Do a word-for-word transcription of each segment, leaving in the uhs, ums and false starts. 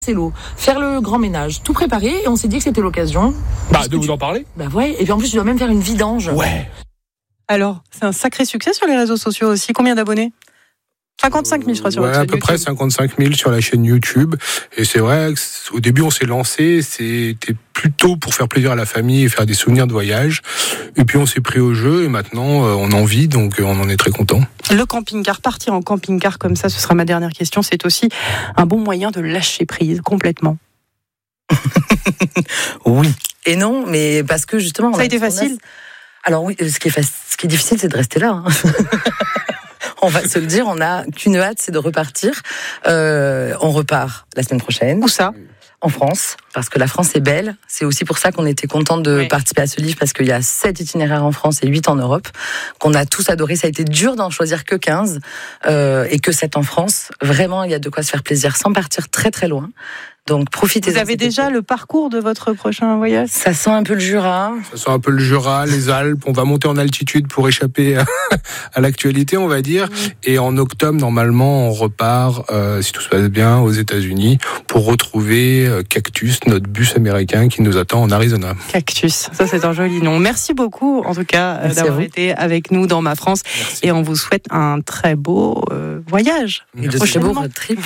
C'est l'eau, faire le grand ménage, tout préparer, et on s'est dit que c'était l'occasion. Bah, de vous en parler. Bah ouais, et puis en plus, tu dois même faire une vidange. Ouais. Alors, c'est un sacré succès sur les réseaux sociaux aussi. Combien d'abonnés ? cinquante-cinq mille, je crois, sur ouais, votre chaîne à peu YouTube. près cinquante-cinq mille sur la chaîne YouTube. Et c'est vrai qu'au début, on s'est lancé, c'était plutôt pour faire plaisir à la famille et faire des souvenirs de voyage. Et puis, on s'est pris au jeu et maintenant, on en vit, donc on en est très content. Le camping-car, partir en camping-car comme ça, ce sera ma dernière question. C'est aussi un bon moyen de lâcher prise complètement. Oui et non, mais parce que justement... Ça a été facile ? Alors oui, ce qui est, faci... ce qui est difficile, c'est de rester là. Hein. On va se le dire, on n'a qu'une hâte, c'est de repartir. Euh, on repart la semaine prochaine. Où ça ? En France, parce que la France est belle. C'est aussi pour ça qu'on était content de oui. participer à ce livre, parce qu'il y a sept itinéraires en France et huit en Europe, qu'on a tous adoré. Ça a été dur d'en choisir que quinze, euh, et que sept en France. Vraiment, il y a de quoi se faire plaisir sans partir très très loin. Donc profitez. Vous avez déjà été. Le parcours de votre prochain voyage ? Ça sent un peu le Jura. Ça sent un peu le Jura, les Alpes. On va monter en altitude pour échapper à, à l'actualité, on va dire. Mmh. Et en octobre, normalement, on repart, euh, si tout se passe bien, aux États-Unis pour retrouver euh, Cactus, notre bus américain qui nous attend en Arizona. Cactus, ça c'est un joli nom. Merci beaucoup, en tout cas, Merci d'avoir été avec nous dans Ma France. Merci. Et on vous souhaite un très beau euh, voyage. Et de très beaux road trip.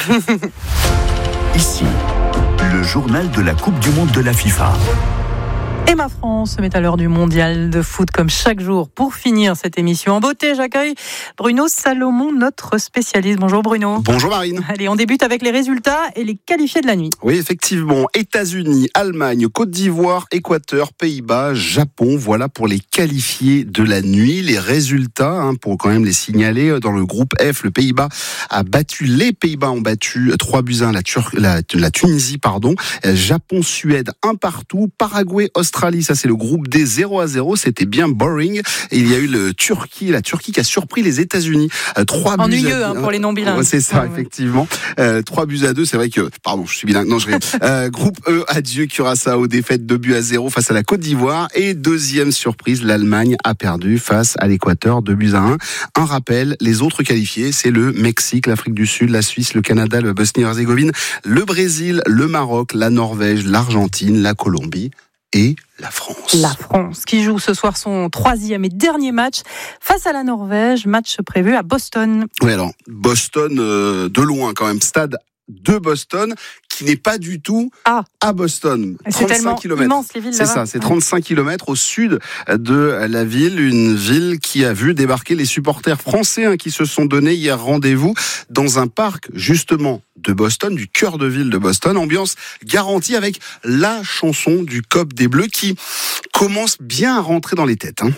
Ici, le journal de la Coupe du Monde de la FIFA. Et Ma France se met à l'heure du mondial de foot comme chaque jour. Pour finir cette émission en beauté, j'accueille Bruno Salomon, notre spécialiste. Bonjour Bruno. Bonjour Marine. Allez, on débute avec les résultats et les qualifiés de la nuit. Oui, effectivement. États-Unis, Allemagne, Côte d'Ivoire, Équateur, Pays-Bas, Japon. Voilà pour les qualifiés de la nuit. Les résultats, hein, pour quand même les signaler, dans le groupe F, le Pays-Bas a battu, les Pays-Bas ont battu trois buts à un la, Tur- la, la Tunisie, pardon. Japon, Suède, un partout. Paraguay, Australie. Ça c'est le groupe D, zéro à zéro, c'était bien boring. Et il y a eu le Turquie, la Turquie qui a surpris les États-Unis. trois buts Ennuyeux à... hein, pour les non-bilingues. Ouais, c'est ça, ouais, effectivement. Euh, trois buts à deux, c'est vrai que... Pardon, je suis bilingue. Non, je rigole. Euh, groupe E, adieu Curaçao, défaite deux buts à zéro face à la Côte d'Ivoire. Et deuxième surprise, l'Allemagne a perdu face à l'Équateur, deux buts à un. Un rappel, les autres qualifiés, c'est le Mexique, l'Afrique du Sud, la Suisse, le Canada, le Bosnie-Herzégovine, le Brésil, le Maroc, la Norvège, l'Argentine, la Colombie et la France. La France qui joue ce soir son troisième et dernier match face à la Norvège, match prévu à Boston. Oui, alors Boston euh, de loin quand même, stade de Boston qui n'est pas du tout ah. à Boston. C'est tellement immense les villes C'est là-bas. ça, c'est trente-cinq kilomètres au sud de la ville, une ville qui a vu débarquer les supporters français hein, qui se sont donné hier rendez-vous dans un parc justement de Boston, du cœur de ville de Boston, ambiance garantie avec la chanson du C O P des Bleus qui commence bien à rentrer dans les têtes. Hein.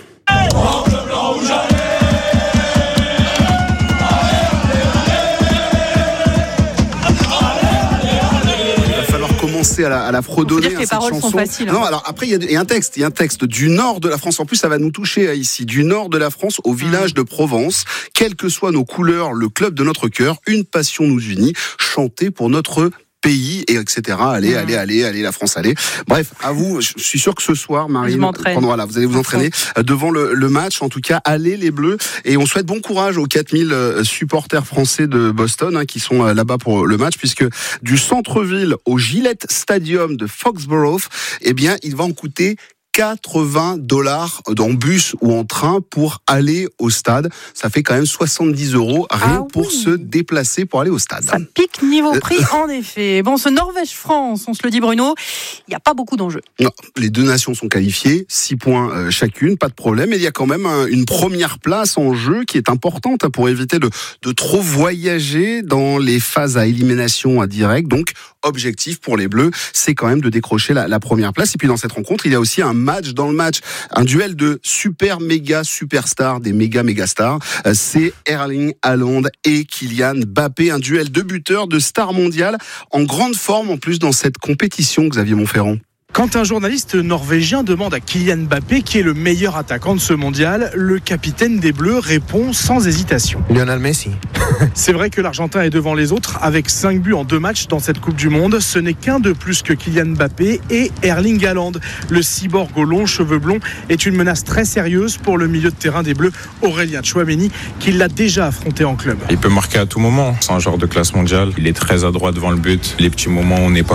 Commencer à la, à la fredonner. Hein, les paroles chanson. sont faciles. Hein. Non, alors après il y, y a un texte, il y a un texte du nord de la France. En plus, ça va nous toucher ici, du nord de la France au village de Provence. Quelles que soient nos couleurs, le club de notre cœur, une passion nous unit. Chanter pour notre pays et etc. Allez, mmh. allez, allez, allez, la France, allez. Bref, à vous. Je suis sûr que ce soir, Marine, pendant, voilà, vous allez vous entraîner devant le, le match. En tout cas, allez les Bleus. Et on souhaite bon courage aux quatre mille supporters français de Boston hein, qui sont là-bas pour le match, puisque du centre-ville au Gillette Stadium de Foxborough, eh bien, il va en coûter quatre-vingts dollars en bus ou en train pour aller au stade. Ça fait quand même soixante-dix euros rien ah, pour oui. se déplacer pour aller au stade. Ça pique niveau prix, en effet. Bon, ce Norvège-France, on se le dit Bruno, il n'y a pas beaucoup d'enjeux. Non, les deux nations sont qualifiées, six points euh, chacune, pas de problème. Mais il y a quand même un, une première place en jeu qui est importante hein, pour éviter de, de trop voyager dans les phases à élimination directe. Donc, objectif pour les Bleus, c'est quand même de décrocher la, la première place. Et puis dans cette rencontre, il y a aussi un match dans le match, un duel de super méga superstars, des méga méga stars. C'est Erling Haaland et Kylian Mbappé, un duel de buteurs, de stars mondiales, en grande forme en plus dans cette compétition, Xavier Montferrand. Quand un journaliste norvégien demande à Kylian Mbappé qui est le meilleur attaquant de ce mondial, le capitaine des Bleus répond sans hésitation. Lionel Messi. C'est vrai que l'Argentin est devant les autres avec cinq buts en deux matchs dans cette Coupe du Monde. Ce n'est qu'un de plus que Kylian Mbappé et Erling Haaland. Le cyborg aux longs cheveux blonds est une menace très sérieuse pour le milieu de terrain des Bleus, Aurélien Tchouaméni, qui l'a déjà affronté en club. Il peut marquer à tout moment. C'est un joueur de classe mondiale. Il est très adroit devant le but. Les petits moments où on n'est pas